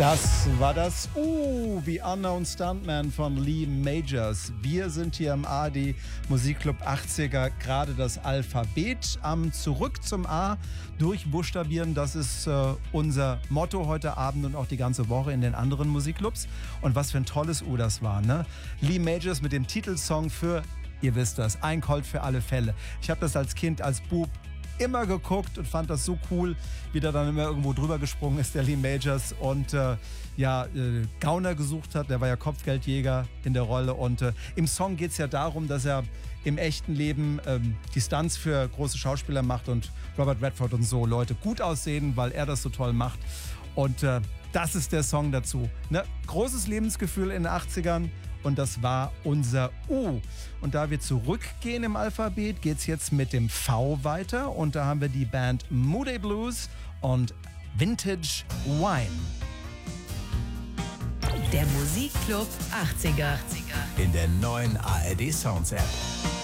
Das war das wie Unknown Stuntman von Lee Majors. Wir sind hier im ARD Musikclub 80er, gerade das Alphabet am Zurück zum A durchbuchstabieren. Das ist unser Motto heute Abend und auch die ganze Woche in den anderen Musikclubs. Und was für ein tolles das war, ne? Lee Majors mit dem Titelsong für, ihr wisst das, Ein Colt für alle Fälle. Ich habe das als Kind, als Bub immer geguckt und fand das so cool, wie der dann immer irgendwo drüber gesprungen ist, der Lee Majors, und Gauner gesucht hat. Der war ja Kopfgeldjäger in der Rolle. Und im Song geht es ja darum, dass er im echten Leben die Stunts für große Schauspieler macht und Robert Redford und so Leute gut aussehen, weil er das so toll macht. Und das ist der Song dazu. Ne? Großes Lebensgefühl in den 80ern. Und das war unser U. Und da wir zurückgehen im Alphabet, geht es jetzt mit dem V weiter. Und da haben wir die Band Moody Blues und Vintage Wine. Der Musikclub 80er. In der neuen ARD Sounds App.